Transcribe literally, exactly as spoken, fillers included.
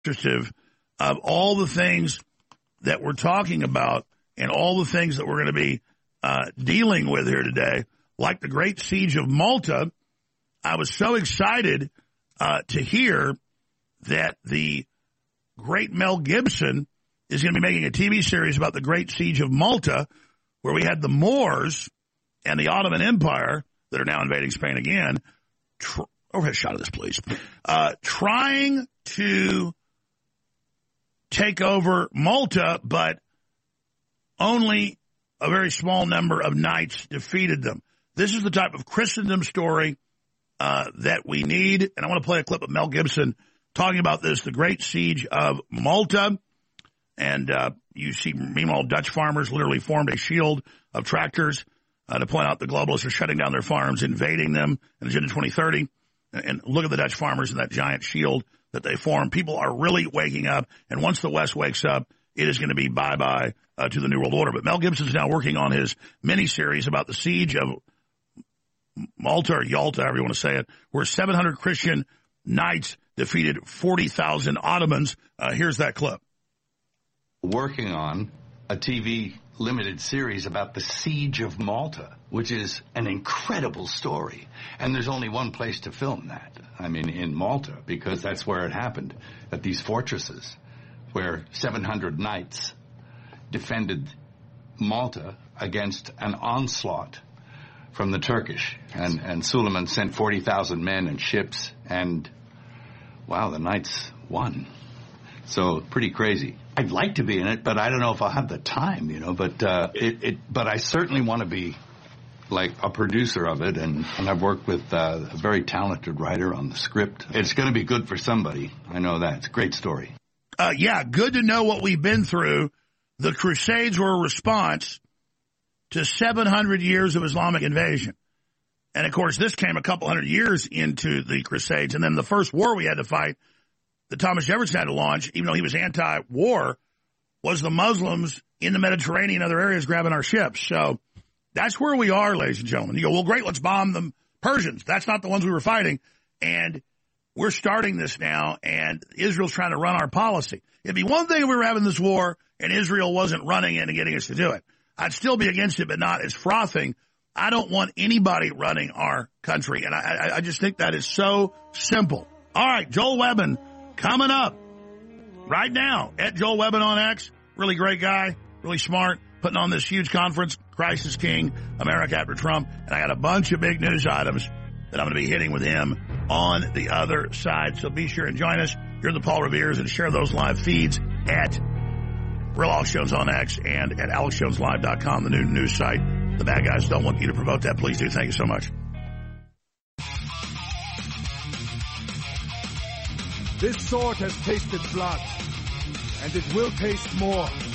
of all the things that we're talking about and all the things that we're going to be uh, dealing with here today, like the Great Siege of Malta. I was so excited uh, to hear that the great Mel Gibson is going to be making a T V series about the Great Siege of Malta, where we had the Moors and the Ottoman Empire that are now invading Spain again. Tr- overhead shot of this, please. Uh, trying to take over Malta, but only a very small number of knights defeated them. This is the type of Christendom story uh, that we need. And I want to play a clip of Mel Gibson talking about this, the Great Siege of Malta. And uh, you see, meanwhile, Dutch farmers literally formed a shield of tractors uh, to point out the globalists are shutting down their farms, invading them in Agenda twenty thirty. And look at the Dutch farmers and that giant shield that they form. People are really waking up. And once the West wakes up, it is going to be bye-bye uh, to the New World Order. But Mel Gibson's now working on his mini-series about the siege of Malta, or Yalta, however you want to say it, where seven hundred Christian knights defeated forty thousand Ottomans. Uh, here's that clip. Working on a T V limited series about the Siege of Malta, which is an incredible story. And there's only one place to film that. I mean, in Malta, because that's where it happened, at these fortresses, where seven hundred knights defended Malta against an onslaught from the Turkish. And, and Suleiman sent forty thousand men and ships, and, wow, the knights won. So, pretty crazy. I'd like to be in it, but I don't know if I'll have the time, you know, but uh, it, it. But I certainly want to be, like, a producer of it, and, and I've worked with uh, a very talented writer on the script. It's going to be good for somebody. I know that. It's a great story. Uh, yeah, good to know what we've been through. The Crusades were a response to seven hundred years of Islamic invasion. And, of course, this came a couple hundred years into the Crusades. And then the first war we had to fight, that Thomas Jefferson had to launch, even though he was anti-war, was the Muslims in the Mediterranean and other areas grabbing our ships. So that's where we are, ladies and gentlemen. You go, well, great, let's bomb the Persians. That's not the ones we were fighting. And we're starting this now, and Israel's trying to run our policy. It'd be one thing if we were having this war and Israel wasn't running it and getting us to do it. I'd still be against it, but not as frothing. I don't want anybody running our country, and I, I, I just think that is so simple. All right, Joel Webbon coming up right now at Joel Webbon on X. Really great guy, really smart, putting on this huge conference, Crisis King, America After Trump. And I got a bunch of big news items that I'm going to be hitting with him on the other side. So be sure and join us. You're the Paul Revere's, and share those live feeds at Real Alex Jones on X and at alex jones live dot com, the new news site. The bad guys don't want you to promote that. Please do. Thank you so much. This sword has tasted blood, and it will taste more.